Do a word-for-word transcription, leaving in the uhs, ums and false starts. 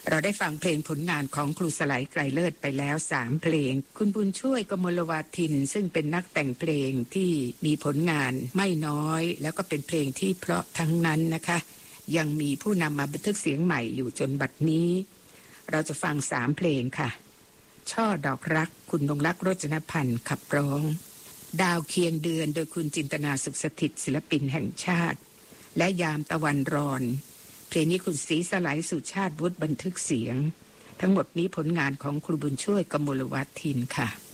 เราได้ฟังเพลงผลงานของครูสไลไกรเลิศไปแล้วสามเพลงคุณบุญช่วยกมลวาทินซึ่งเป็นนักแต่งเพลงที่มีผลงานไม่น้อยแล้วก็เป็นเพลงที่เพราะทั้งนั้นนะคะยังมีผู้นำมาบันทึกเสียงใหม่อยู่จนบัดนี้เราจะฟังสามเพลงค่ะช่อดอกรักคุณนงรักโรจนพันธ์ขับร้องดาวเคียงเดือนโดยคุณจินตนาสุขสถิตศิลปินแห่งชาติและยามตะวันรอนเพลงนี้คุณศรีสไลสุชาติวุฒิบันทึกเสียงทั้งหมดนี้ผลงานของครูบุญช่วยกมลวัฒน์ทินค่ะ